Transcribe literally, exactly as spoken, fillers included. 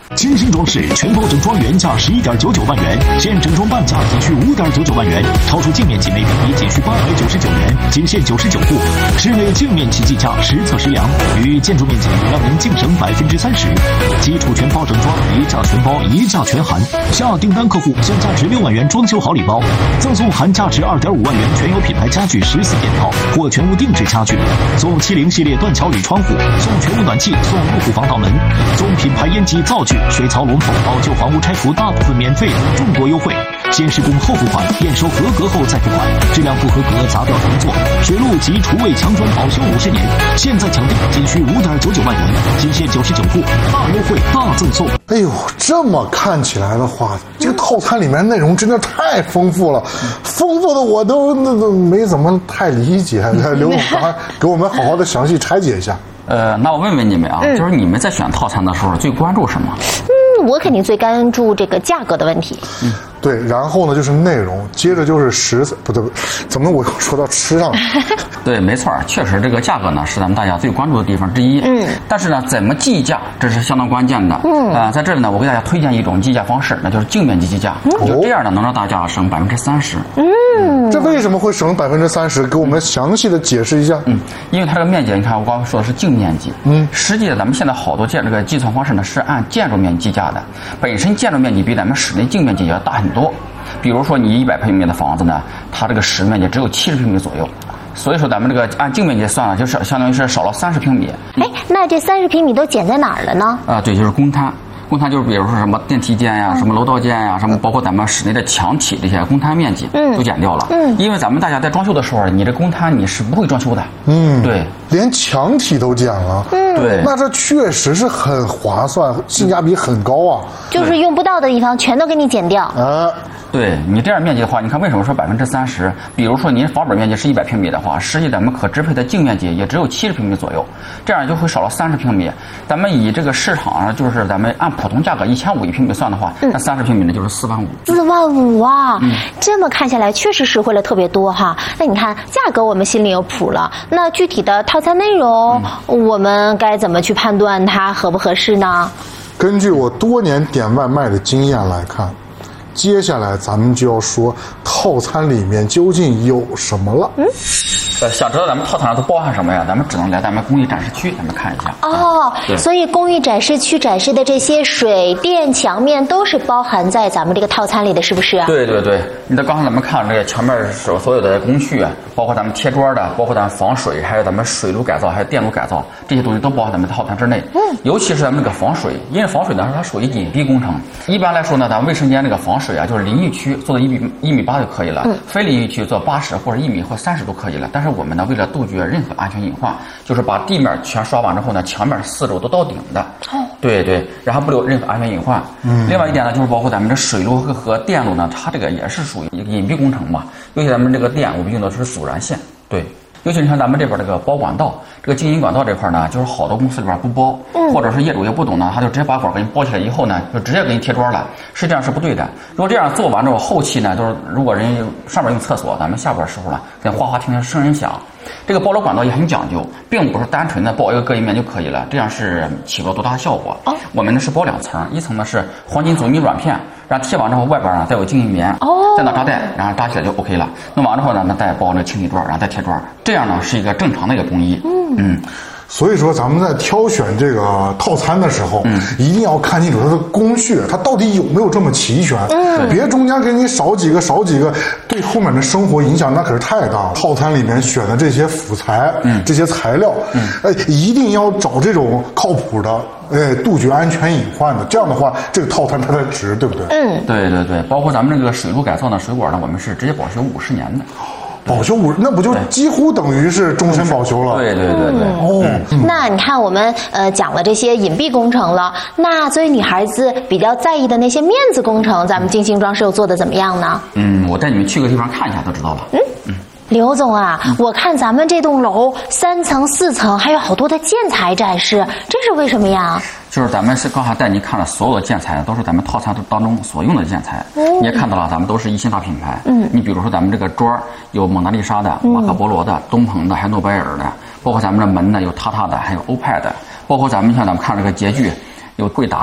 金星装饰全包整装原价十一点九九万元，现整装半价仅需五点九九万元，超出净面积每平米仅需八百九十九元，仅限九十九户。室内净面积计价实测实量，与建筑面积让您净省百分之三十。基础全包整装，一价全包，一价全含。下订单客户享价值六万元装修好礼包，赠送含价值二点五万元全有品牌家具十四件套或全屋定制家具，送七零系列断桥铝窗户，送全屋暖气，送入户防盗门，送品牌烟机灶具、水槽龙头，保旧房屋拆除大部分免费，众多优惠。先施工后付款，验收合格后再付款，质量不合格砸掉重做。水路及厨卫墙砖保修五十年，现在抢订仅需五点九九万元，仅限九十九户，大优惠大赠送。 哎呦，这么看起来的话，这个套餐里面内容真的太丰富了，丰富的我都那都没怎么太理解。刘总，给我们好好的详细拆解一下。 呃，那我问问你们啊，嗯、就是你们在选套餐的时候最关注什么？ 嗯，我肯定最关注这个价格的问题。 嗯，对，然后呢就是内容，接着就是食材，不对，怎么我又说到吃上了？ 对，没错，确实这个价格呢是咱们大家最关注的地方之一。嗯，但是呢，怎么计价这是相当关键的。嗯，呃，在这里呢，我给大家推荐一种计价方式，那就是净面积计价。嗯、就这样呢，能让大家省百分之三十。 嗯，这为什么会省百分之三十？给我们详细的解释一下。 嗯，因为它这个面积，你看我刚刚说的是净面积。嗯，实际的咱们现在好多建这个计算方式呢是按建筑面积计价的，本身建筑面积比咱们室内净面积要大很多。比如说你一百平米的房子呢，它这个室面积只有七十平米左右。所以说咱们这个按净面积算了，就是相当于是少了三十平米。 哎，那这三十平米都减在哪儿了呢？ 啊，对，就是公摊。公摊就是比如说什么电梯间呀、什么楼道间呀、什么包括咱们室内的墙体这些公摊面积，嗯，都减掉了。嗯，因为咱们大家在装修的时候，你这公摊你是不会装修的。嗯，对， 连墙体都减了。嗯， 对， 那这确实是很划算，性价比很高啊。 就是用不到的地方全都给你减掉。 啊。对你这样面积的话，你看为什么说百分之三十？比如说您房本面积是一百平米的话，实际咱们可支配的净面积也只有七十平米左右，这样就会少了三十平米。咱们以这个市场上就是咱们按普通价格一千五一平米算的话，那三十平米呢就是四万五。 四万五啊！嗯、这么看下来确实实惠了特别多哈。那你看价格我们心里有谱了，那具体的套餐内容、嗯、我们该怎么去判断它合不合适呢？ 根据我多年点外卖的经验来看。接下来咱们就要说套餐里面究竟有什么了。嗯， 呃，想知道咱们套餐上都包含什么呀？咱们只能来咱们工艺展示区，咱们看一下。 哦，啊、所以工艺展示区展示的这些水电墙面都是包含在咱们这个套餐里的，是不是？ 对对对，你在刚才咱们看这个墙面所所有的工序啊，包括咱们贴砖的，包括咱们防水，还有咱们水路改造，还有电路改造，这些东西都包含咱们套餐之内。嗯，尤其是咱们这个防水，因为防水呢它属于隐蔽工程。一般来说呢，咱们卫生间这个防水啊，就是淋浴区做到一米一米八就可以了，嗯、非淋浴区做八十或者一米或三十都可以了。但是我们呢，为了杜绝任何安全隐患，就是把地面全刷完之后呢，墙面四周都到顶的。哦，对对，然后不留任何安全隐患。嗯，另外一点呢，就是包括咱们这水路和和电路呢，它这个也是属于一个隐蔽工程嘛。尤其咱们这个电，我们用的是阻燃线。对。尤其你看咱们这边这个包管道，这个经营管道这块呢，就是好多公司里边不包，嗯、或者是业主也不懂呢，他就直接把管给你包起来以后呢，就直接给你贴砖了，实际上是不对的。如果这样做完之后，后期呢，就是如果人上边用厕所，咱们下边的时候呢，跟哗哗听听声音响。这个包楼管道也很讲究，并不是单纯的包一个隔音面就可以了，这样是起不了多大的效果。哦、我们呢是包两层，一层呢是黄金阻尼软片，然后贴完之后外边呢再有静音棉，哦、再拿扎带，然后扎起来就 OK 了。弄完之后呢，那再包那个清理砖，然后再贴砖，这样呢是一个正常的一个工艺。嗯。嗯， 所以说咱们在挑选这个套餐的时候，嗯，一定要看清楚它的工序，它到底有没有这么齐全。嗯，别中间给你少几个少几个，对后面的生活影响那可是太大了。套餐里面选的这些辅材，嗯，这些材料，嗯，哎，一定要找这种靠谱的。哎，杜绝安全隐患的，这样的话，这个套餐它才值，对不对？ 嗯，对对对，包括咱们这个水路改造的水管呢，我们是直接保修五十年的。 保修五，那不就几乎等于是终身保修了？ 对对对对。 哦， 嗯、那你看我们呃讲了这些隐蔽工程了，那作为女孩子比较在意的那些面子工程，咱们金星装饰又做的怎么样呢？ 嗯，我带你们去个地方看一下，都知道了。嗯嗯。 刘总啊，嗯、我看咱们这栋楼三层四层还有好多的建材展示，这是为什么呀？ 就是咱们是刚才带您看了所有的建材，都是咱们套餐当中所用的建材。嗯、你也看到了，咱们都是一线大品牌。嗯，你比如说咱们这个砖有蒙娜丽莎的、马可波罗的、东鹏的，还有诺贝尔的，包括咱们的门呢有塔塔的，还有欧派的，包括咱们像咱们看这个洁具有贵达。